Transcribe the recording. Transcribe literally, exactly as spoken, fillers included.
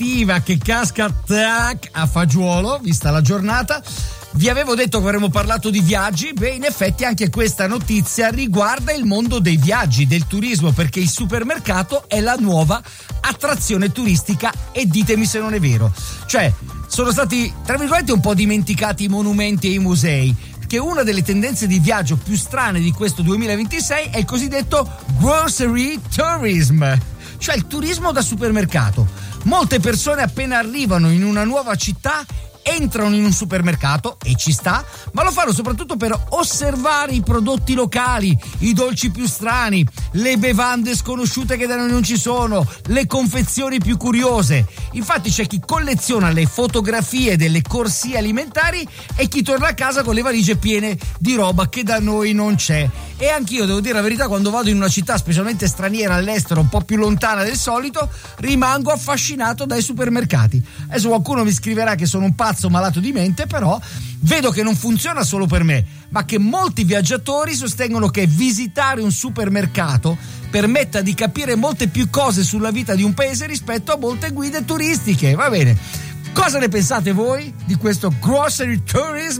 estiva che casca tac a fagiolo, vista la giornata. Vi avevo detto che avremmo parlato di viaggi. Beh, in effetti anche questa notizia riguarda il mondo dei viaggi, del turismo, perché il supermercato è la nuova attrazione turistica, e ditemi se non è vero. Cioè, sono stati, tra virgolette, un po' dimenticati i monumenti e i musei, che una delle tendenze di viaggio più strane di questo duemilaventisei è il cosiddetto grocery tourism, cioè il turismo da supermercato. Molte persone appena arrivano in una nuova città entrano in un supermercato, e ci sta, ma lo fanno soprattutto per osservare i prodotti locali, i dolci più strani, le bevande sconosciute che da noi non ci sono, le confezioni più curiose. Infatti c'è chi colleziona le fotografie delle corsie alimentari e chi torna a casa con le valigie piene di roba che da noi non c'è. E anch'io, devo dire la verità, quando vado in una città specialmente straniera, all'estero, un po' più lontana del solito, rimango affascinato dai supermercati. Adesso qualcuno mi scriverà che sono un pazzo malato di mente, però vedo che non funziona solo per me, ma che molti viaggiatori sostengono che visitare un supermercato permetta di capire molte più cose sulla vita di un paese rispetto a molte guide turistiche. Va bene, cosa ne pensate voi di questo grocery tourism?